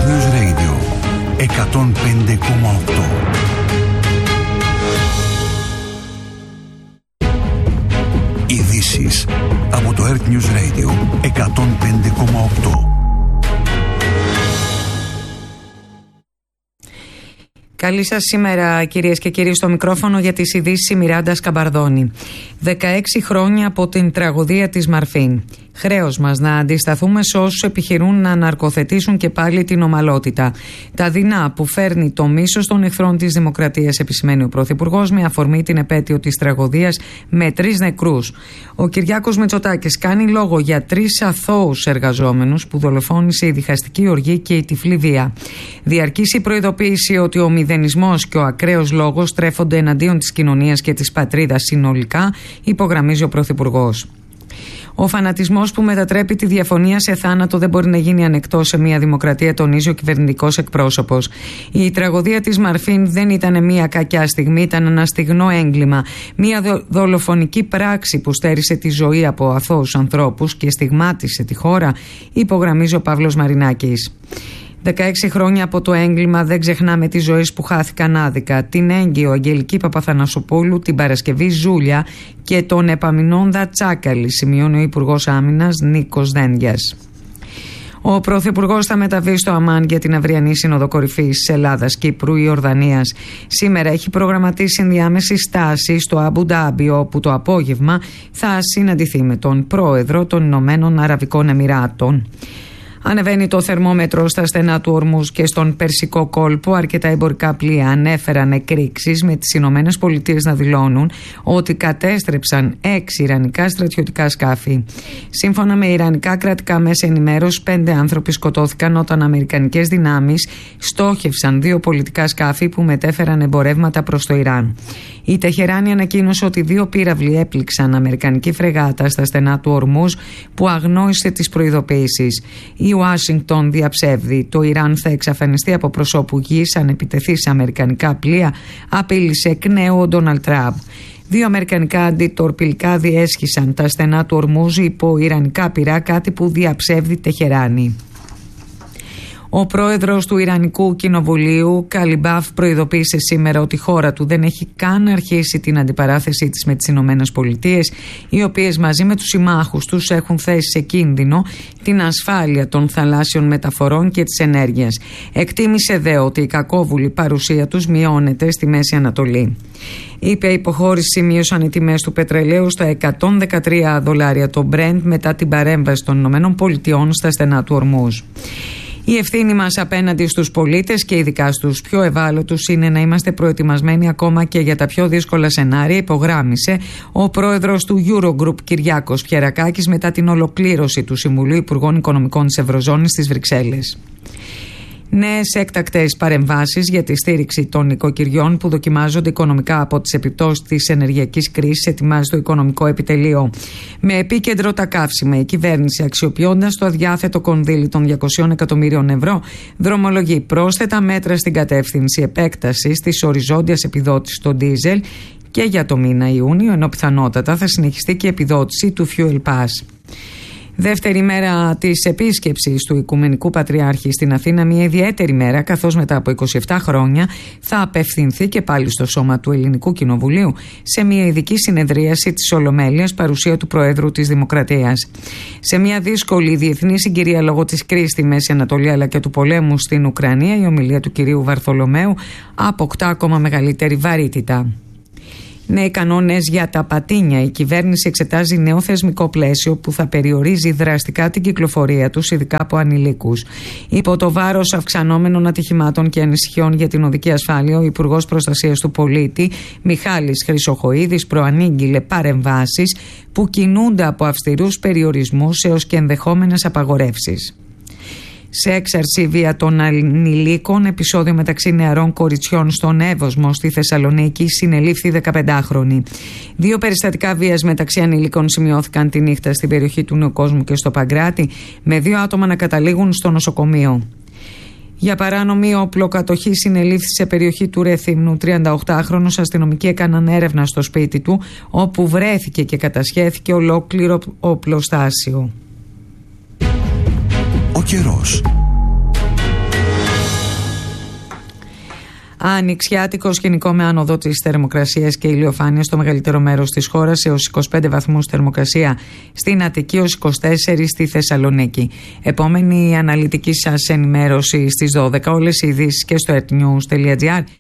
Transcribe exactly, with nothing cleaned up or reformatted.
Earth News Radio εκατόν πέντε κόμμα οκτώ. Ειδήσεις από το Earth News Radio εκατόν πέντε κόμμα οκτώ. Καλή σας σήμερα, κυρίες και κύριοι, στο μικρόφωνο για τις ειδήσεις η Μιράντα Σκαμπαρδόνη. δεκαέξι χρόνια από την τραγωδία της Μαρφίν. Χρέος μας να αντισταθούμε σε όσους επιχειρούν να ναρκοθετήσουν και πάλι την ομαλότητα. Τα δεινά που φέρνει το μίσος των εχθρών της δημοκρατίας, επισημαίνει ο Πρωθυπουργός, με αφορμή την επέτειο της τραγωδίας με τρεις νεκρούς. Ο Κυριάκος Μητσοτάκης κάνει λόγο για τρεις αθώους εργαζόμενους που δολοφόνησε η διχαστική οργή και η τυφλή βία. Διαρκής η προειδοποίηση ότι ο μηδενισμός και ο ακραίος λόγος στρέφονται εναντίον της κοινωνίας και της πατρίδας συνολικά, υπογραμμίζει ο Πρωθυπουργός. Ο φανατισμός που μετατρέπει τη διαφωνία σε θάνατο δεν μπορεί να γίνει ανεκτό σε μια δημοκρατία, τονίζει ο κυβερνητικός εκπρόσωπος. Η τραγωδία της Μαρφίν δεν ήταν μια κακιά στιγμή, ήταν ένα στιγνό έγκλημα. Μια δολοφονική πράξη που στέρισε τη ζωή από αθώους ανθρώπους και στιγμάτισε τη χώρα, υπογραμμίζει ο Παύλος Μαρινάκης. δεκαέξι χρόνια από το έγκλημα δεν ξεχνάμε τις ζωές που χάθηκαν άδικα. Την έγκυο Αγγελική Παπαθανασοπούλου, την Παρασκευή Ζούλια και τον επαμεινώντα Τσάκαλη, σημειώνει ο Υπουργός Άμυνας Νίκος Δένδιας. Ο Πρωθυπουργός θα μεταβεί στο Αμάν για την αυριανή Σύνοδο Κορυφής Ελλάδας, Κύπρου, Ιορδανίας. Σήμερα έχει προγραμματίσει ενδιάμεση στάση στο Αμπου Ντάμπι, όπου το απόγευμα θα συναντηθεί με τον Πρόεδρο των Ηνωμένων Αραβικών Εμιράτων. Ανεβαίνει το θερμόμετρο στα στενά του Ορμούζ και στον Περσικό κόλπο. Αρκετά εμπορικά πλοία ανέφεραν εκρήξεις, με τις Ηνωμένες Πολιτείες να δηλώνουν ότι κατέστρεψαν έξι ιρανικά στρατιωτικά σκάφη. Σύμφωνα με ιρανικά κρατικά μέσα ενημέρωσης, πέντε άνθρωποι σκοτώθηκαν όταν αμερικανικές δυνάμεις στόχευσαν δύο πολιτικά σκάφη που μετέφεραν εμπορεύματα προς το Ιράν. Η Τεχεράνη ανακοίνωσε ότι δύο πύραυλοι έπληξαν αμερικανική φρεγάτα στα στενά του Ορμούζ, που αγνόησε τις προειδοποιήσεις. Η Ουάσιγκτον διαψεύδει. Το Ιράν θα εξαφανιστεί από προσώπου γης αν επιτεθεί σε αμερικανικά πλοία, απείλησε εκ νέου ο Ντόναλντ Τραμπ. Δύο αμερικανικά αντιτορπιλικά διέσχισαν τα στενά του Ορμούζ υπό ιρανικά πυρά, κάτι που διαψεύδει Τεχεράνη. Ο πρόεδρος του Ιρανικού Κοινοβουλίου, Καλιμπάφ, προειδοποίησε σήμερα ότι η χώρα του δεν έχει καν αρχίσει την αντιπαράθεσή της με τις Ηνωμένες Πολιτείες, οι οποίες μαζί με τους συμμάχους τους έχουν θέσει σε κίνδυνο την ασφάλεια των θαλάσσιων μεταφορών και της ενέργειας. Εκτίμησε δε ότι η κακόβουλη παρουσία τους μειώνεται στη Μέση Ανατολή. Είπε υποχώρηση μείωσαν οι τιμές του πετρελαίου στα εκατόν δεκατρία δολάρια το Brent μετά την παρέμβαση των Ηνωμένων Πολιτειών στα στενά του Ορμούζ. Η ευθύνη μας απέναντι στους πολίτες και ειδικά στους πιο ευάλωτους είναι να είμαστε προετοιμασμένοι ακόμα και για τα πιο δύσκολα σενάρια, υπογράμμισε ο πρόεδρος του Eurogroup Κυριάκος Πιερακάκης μετά την ολοκλήρωση του Συμβουλίου Υπουργών Οικονομικών της Ευρωζώνης στις Βρυξέλλες. Νέες έκτακτες παρεμβάσεις για τη στήριξη των νοικοκυριών που δοκιμάζονται οικονομικά από τις επιπτώσεις της ενεργειακής κρίσης ετοιμάζει το Οικονομικό Επιτελείο. Με επίκεντρο τα καύσιμα, η κυβέρνηση, αξιοποιώντας το αδιάθετο κονδύλι των διακοσίων εκατομμύριων ευρώ, δρομολογεί πρόσθετα μέτρα στην κατεύθυνση επέκτασης της οριζόντιας επιδότησης στο ντίζελ και για το μήνα Ιούνιο, ενώ πιθανότατα θα συνεχιστεί και η επιδότηση του Fuel Pass. Δεύτερη μέρα της επίσκεψης του Οικουμενικού Πατριάρχη στην Αθήνα, μια ιδιαίτερη μέρα, καθώς μετά από είκοσι επτά χρόνια θα απευθυνθεί και πάλι στο σώμα του Ελληνικού Κοινοβουλίου σε μια ειδική συνεδρίαση της Ολομέλειας, παρουσία του Προέδρου της Δημοκρατίας. Σε μια δύσκολη διεθνή συγκυρία λόγω της κρίσης στη Μέση Ανατολή αλλά και του πολέμου στην Ουκρανία, η ομιλία του κυρίου Βαρθολομέου αποκτά ακόμα μεγαλύτερη βαρύτητα. Νέοι κανόνες για τα πατίνια. Η κυβέρνηση εξετάζει νέο θεσμικό πλαίσιο που θα περιορίζει δραστικά την κυκλοφορία τους, ειδικά από ανηλίκους. Υπό το βάρος αυξανόμενων ατυχημάτων και ανησυχιών για την οδική ασφάλεια, ο Υπουργός Προστασίας του Πολίτη, Μιχάλης Χρυσοχοΐδης, προανήγγειλε παρεμβάσεις που κινούνται από αυστηρούς περιορισμούς έως και ενδεχόμενες απαγορεύσεις. Σε έξαρση βία των ανηλίκων, επεισόδιο μεταξύ νεαρών κοριτσιών στον Εύωσμο στη Θεσσαλονίκη, συνελήφθη δεκαπεντάχρονη. Δύο περιστατικά βίας μεταξύ ανηλίκων σημειώθηκαν τη νύχτα στην περιοχή του Νέου Κόσμου και στο Παγκράτη, με δύο άτομα να καταλήγουν στο νοσοκομείο. Για παράνομη όπλοκατοχή συνελήφθη σε περιοχή του Ρεθύμνου. τριανταοκτάχρονος αστυνομικοί έκαναν έρευνα στο σπίτι του, όπου βρέθηκε και κατασχέθηκε ολόκληρο οπλοστάσιο. Ο καιρός. Ανοιξιάτικο σκηνικό με άνοδο της θερμοκρασίας και ηλιοφάνεια στο μεγαλύτερο μέρος της χώρας, έως είκοσι πέντε βαθμούς θερμοκρασία στην Αττική, έως είκοσι τέσσερα στη Θεσσαλονίκη. Επόμενη αναλυτική σας ενημέρωση στις δώδεκα. Όλες οι ειδήσεις και στο earthnews τελεία gr.